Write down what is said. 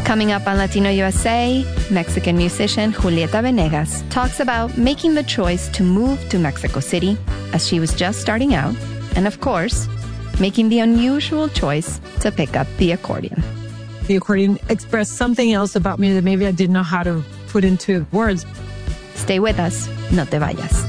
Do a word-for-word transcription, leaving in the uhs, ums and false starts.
Coming up on Latino U S A, Mexican musician Julieta Venegas talks about making the choice to move to Mexico City as she was just starting out, and of course, making the unusual choice to pick up the accordion. The accordion expressed something else about me that maybe I didn't know how to put into words. Stay with us, no te vayas.